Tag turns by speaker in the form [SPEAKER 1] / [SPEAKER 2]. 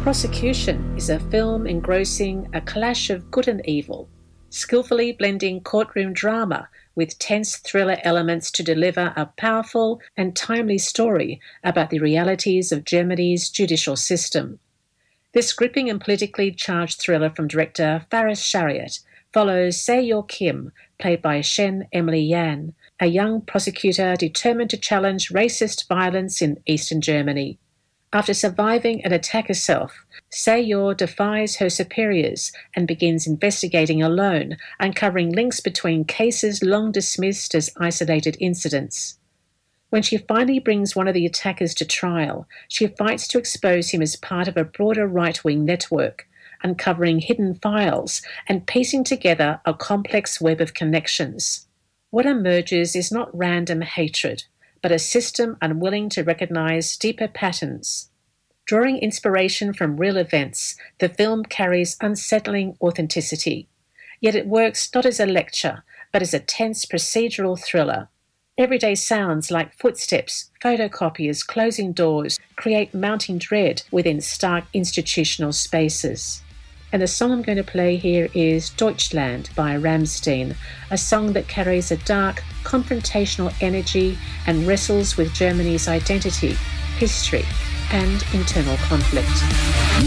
[SPEAKER 1] Prosecution is a film engrossing a clash of good and evil, skillfully blending courtroom drama with tense thriller elements to deliver a powerful and timely story about the realities of Germany's judicial system. This gripping and politically charged thriller from director Faris Shariat follows Se-Yor Kim, played by Shen Emily Yan, a young prosecutor determined to challenge racist violence in Eastern Germany. After surviving an attack herself, Se-Yor defies her superiors and begins investigating alone, uncovering links between cases long dismissed as isolated incidents. When she finally brings one of the attackers to trial, she fights to expose him as part of a broader right-wing network, uncovering hidden files and piecing together a complex web of connections. What emerges is not random hatred, but a system unwilling to recognise deeper patterns. Drawing inspiration from real events, the film carries unsettling authenticity. Yet it works not as a lecture, but as a tense procedural thriller. Everyday sounds like footsteps, photocopiers, closing doors create mounting dread within stark institutional spaces. And the song I'm going to play here is Deutschland by Rammstein, a song that carries a dark, confrontational energy and wrestles with Germany's identity, history, and internal conflict.